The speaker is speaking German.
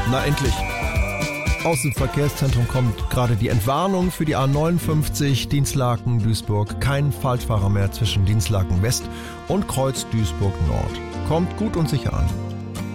Na endlich. Aus dem Verkehrszentrum kommt gerade die Entwarnung für die A59 Dinslaken-Duisburg. Kein Falschfahrer mehr zwischen Dinslaken West und Kreuz Duisburg Nord. Kommt gut und sicher an.